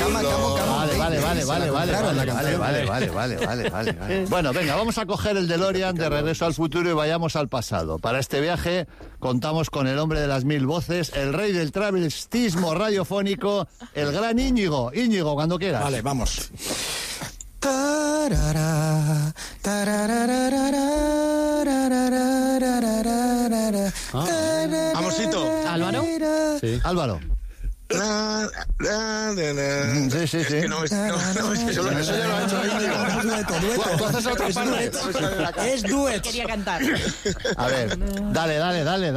Vale. Bueno, venga, vamos a coger el DeLorean de Regreso al Futuro y vayamos al pasado. Para este viaje contamos con el hombre de las 1000 voces, el rey del travestismo radiofónico, el gran Íñigo. Íñigo, cuando quieras. Vale, vamos. Amorcito. ¿Álvaro? Sí. Álvaro. Sí. Sí. Es que no, eso ya lo ha hecho Íñigo. Tú haces otra parte. Es duet. Quería cantar. A ver, dale. Álvaro.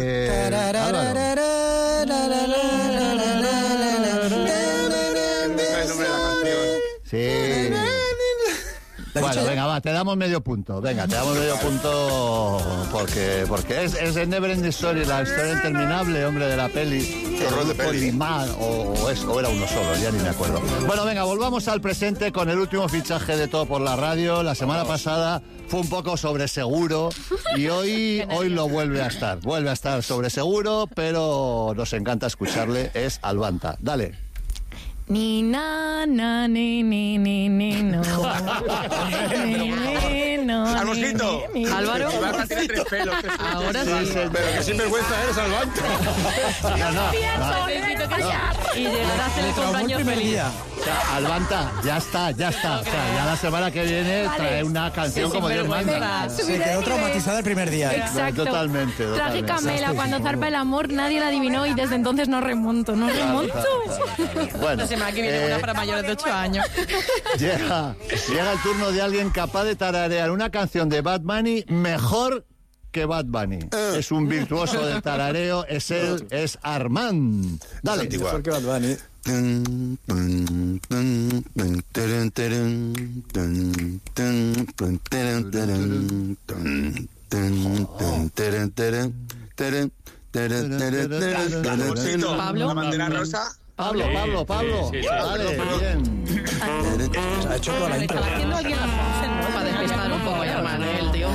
El nombre de la canción. Sí. Bueno, venga, va, te damos medio punto. Venga, te damos medio punto porque es el Never Ending Story, la historia interminable, hombre, de la peli. Qué rol de peli. O era uno solo, ya ni me acuerdo. Bueno, venga, volvamos al presente con el último fichaje de Todo por la Radio. La semana pasada fue un poco sobre seguro y hoy lo vuelve a estar. Vuelve a estar sobre seguro, pero nos encanta escucharle. Es Albanta. Dale. Ni na na ni no. Almosito. Álvaro. Albanta tiene 3 pelos. Ahora sí. Pero que sinvergüenza eres, Albanta. Necesito callar. Y llegar a ser el compañero feliz. O sea, Albanta, ya está. O sea, ya la semana que viene trae una canción como Dios manda. Se quedó traumatizada el primer día. Exacto. Totalmente. Traje Camela, cuando zarpa el amor, nadie la adivinó y desde entonces no remonto. Bueno, La semana que viene una para mayores de 8 años. Llega el turno de alguien capaz de tararear una canción de Bad Bunny mejor que Bad Bunny. Es un virtuoso del tarareo, es Armand. Dale. Mejor que Bad Bunny. Pablo. La bandera rosa. Pablo. Sí. Vale, bien. Ha hecho toda la Me intro. estaba haciendo alguien las voces, ¿no? Para despistar un poco a Manel, tío.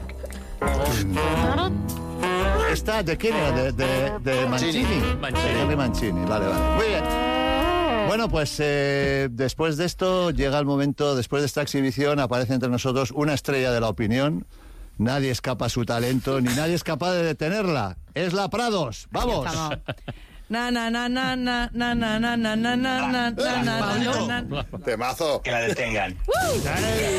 ¿Esta de quién era? De Mancini. De Henry Mancini, vale. Muy bien. Bueno, pues después de esto llega el momento, después de esta exhibición aparece entre nosotros una estrella de la opinión. Nadie escapa a su talento, ni nadie es capaz de detenerla. Es la Prados. ¡Vamos! Temazo. Que la detengan.